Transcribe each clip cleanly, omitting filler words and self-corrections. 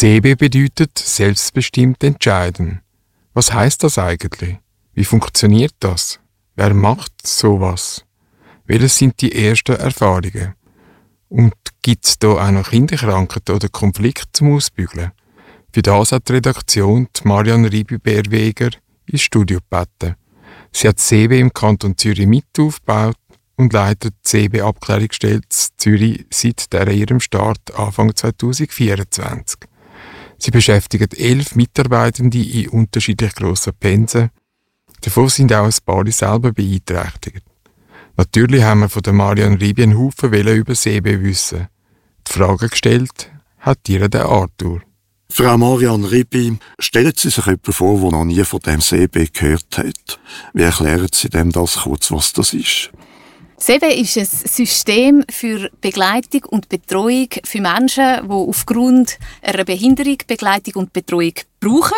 SEBE bedeutet selbstbestimmt entscheiden. Was heißt das eigentlich? Wie funktioniert das? Wer macht sowas? Welche sind die ersten Erfahrungen? Und gibt es da auch noch Kinderkrankheiten oder Konflikte zum Ausbügeln? Für das hat die Redaktion die Marianne Ribi-Bärweger ins Studio gebeten. Sie hat SEBE im Kanton Zürich mit aufgebaut und leitet die SEBE-Abklärungsstelle Zürich seit ihrem Start Anfang 2024. Sie beschäftigt 11 Mitarbeitende in unterschiedlich grossen Pensen. Davon sind auch ein paar selber beeinträchtigt. Natürlich haben wir von der Marianne Ribi einen Haufen über SEBE wissen. Die Frage gestellt hat ihr der Arthur. Frau Marianne Ribi, stellen Sie sich jemanden vor, der noch nie von dem SEBE gehört hat. Wie erklären Sie dem das kurz, was das ist? SEBE ist ein System für Begleitung und Betreuung für Menschen, die aufgrund einer Behinderung Begleitung und Betreuung brauchen.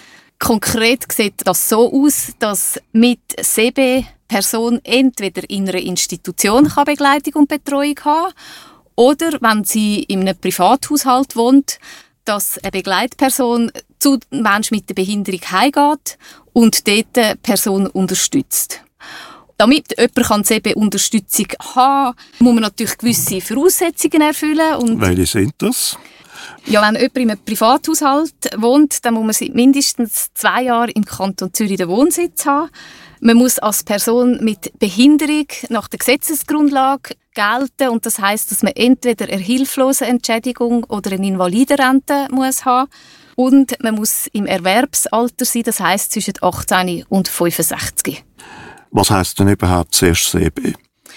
Konkret sieht das so aus, dass mit SEBE Person entweder in einer Institution Begleitung und Betreuung haben kann oder, wenn sie in einem Privathaushalt wohnt, dass eine Begleitperson zu Menschen mit der Behinderung heimgeht und dort die Person unterstützt. Damit jemand SEBE-Unterstützung haben kann, muss man natürlich gewisse Voraussetzungen erfüllen. Und welche sind das? Ja, wenn jemand in einem Privathaushalt wohnt, dann muss man seit mindestens 2 Jahren im Kanton Zürich den Wohnsitz haben. Man muss als Person mit Behinderung nach der Gesetzesgrundlage gelten. Und das heisst, dass man entweder eine hilflose Entschädigung oder eine Invalidenrente muss haben. Und man muss im Erwerbsalter sein, das heisst zwischen 18 und 65. Was heisst denn überhaupt zuerst SEBE?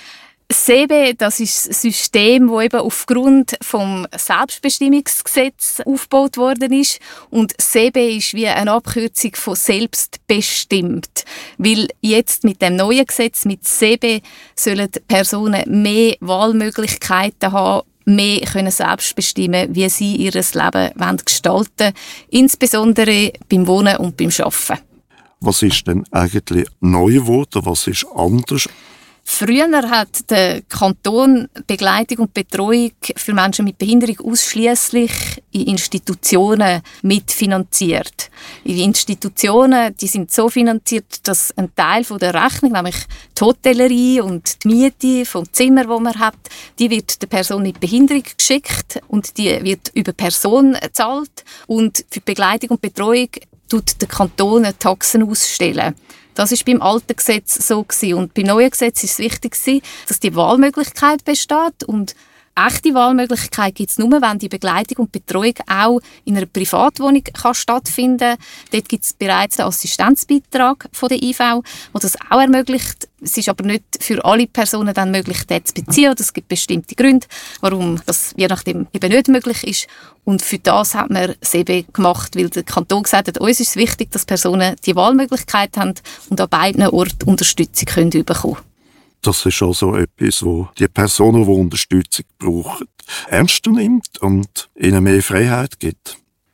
SEBE, das ist ein System, das eben aufgrund vom Selbstbestimmungsgesetz aufgebaut worden ist. Und SEBE ist wie eine Abkürzung von selbstbestimmt. Weil jetzt mit dem neuen Gesetz, mit SEBE, sollen Personen mehr Wahlmöglichkeiten haben, mehr können selbst bestimmen, wie sie ihr Leben gestalten wollen, insbesondere beim Wohnen und beim Arbeiten. Was ist denn eigentlich neu geworden? Was ist anders? Früher hat der Kanton Begleitung und Betreuung für Menschen mit Behinderung ausschließlich in Institutionen mitfinanziert. Die Institutionen, die sind so finanziert, dass ein Teil von der Rechnung, nämlich die Hotellerie und die Miete vom Zimmer, wo man hat, die wird der Person mit Behinderung geschickt und die wird über Person gezahlt. Und für die Begleitung und Betreuung tut der Kanton Taxen ausstellen. Das war beim alten Gesetz so gewesen. Und beim neuen Gesetz ist es wichtig, dass die Wahlmöglichkeit besteht. Und echte Wahlmöglichkeit gibt es nur, wenn die Begleitung und Betreuung auch in einer Privatwohnung stattfinden kann. Dort gibt es bereits einen Assistenzbeitrag von der IV, der das auch ermöglicht. Es ist aber nicht für alle Personen dann möglich, den zu beziehen. Es gibt bestimmte Gründe, warum das je nachdem eben nicht möglich ist. Und für das hat man SEBE gemacht, weil der Kanton gesagt hat, uns ist es wichtig, dass Personen die Wahlmöglichkeit haben und an beiden Orten Unterstützung können bekommen. Das ist also etwas, wo die Personen, die Unterstützung brauchen, ernster nimmt und ihnen mehr Freiheit gibt.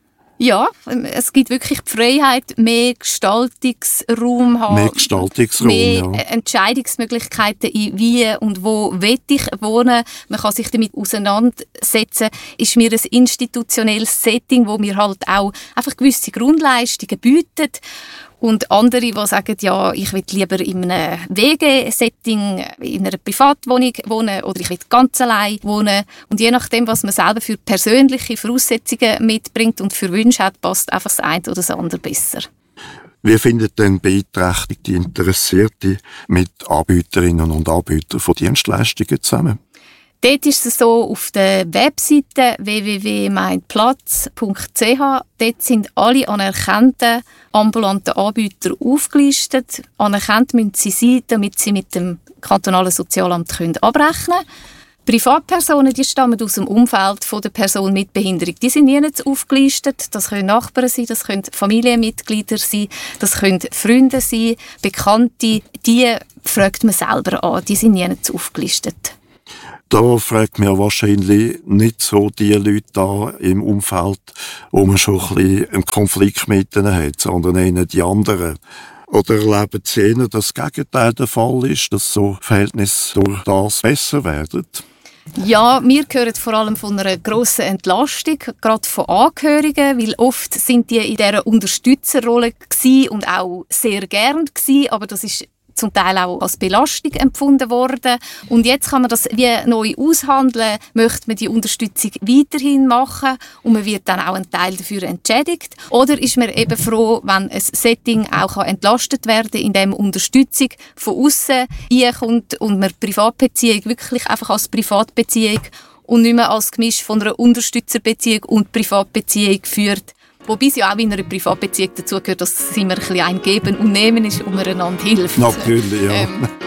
Ja, es gibt wirklich die Freiheit, mehr Gestaltungsraum haben. Mehr Gestaltungsraum, mehr ja. Entscheidungsmöglichkeiten in wie und wo will ich wohnen. Man kann sich damit auseinandersetzen. Ist mir ein institutionelles Setting, wo mir halt auch einfach gewisse Grundleistungen bietet. Und andere, die sagen, ja, ich will lieber in einem WG-Setting, in einer Privatwohnung wohnen oder ich will ganz allein wohnen. Und je nachdem, was man selber für persönliche Voraussetzungen mitbringt und für Wünsche hat, passt einfach das eine oder das andere besser. Wie findet denn beeinträchtigte Interessierte mit Anbieterinnen und Anbietern von Dienstleistungen zusammen? Dort ist es so, auf der Webseite www.meinplatz.ch, dort sind alle anerkannten ambulanten Anbieter aufgelistet. Anerkannt müssen sie sein, damit sie mit dem kantonalen Sozialamt abrechnen können. Privatpersonen, die stammen aus dem Umfeld von der Person mit Behinderung. Die sind nirgends aufgelistet. Das können Nachbarn sein, das können Familienmitglieder sein, das können Freunde sein, Bekannte. Die fragt man selber an, die sind nirgends aufgelistet. Da fragt man ja wahrscheinlich nicht so die Leute an im Umfeld, wo man schon ein bisschen einen Konflikt mit ihnen hat, sondern eher die anderen. Oder erleben Sie eher, dass das Gegenteil der Fall ist, dass so Verhältnisse durch das besser werden? Ja, wir hören vor allem von einer grossen Entlastung, gerade von Angehörigen, weil oft sind die in dieser Unterstützerrolle gewesen und auch sehr gern gewesen, aber das ist zum Teil auch als Belastung empfunden worden. Und jetzt kann man das wie neu aushandeln, möchte man die Unterstützung weiterhin machen und man wird dann auch einen Teil dafür entschädigt. Oder ist man eben froh, wenn ein Setting auch entlastet werden kann, indem Unterstützung von außen reinkommt und man die Privatbeziehung wirklich einfach als Privatbeziehung und nicht mehr als Gemisch von einer Unterstützerbeziehung und Privatbeziehung führt. Wobei es ja auch in einer Privatbeziehung dazu gehört, dass es immer ein bisschen ein Geben und Nehmen ist und man einander hilft. Natürlich, ja.